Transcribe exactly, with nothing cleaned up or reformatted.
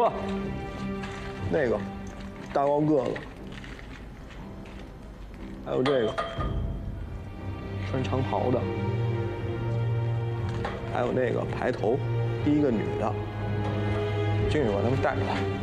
了。那个大高个子，还有这个穿长袍的，还有那个排头，第一个女的。进去把他们带出来。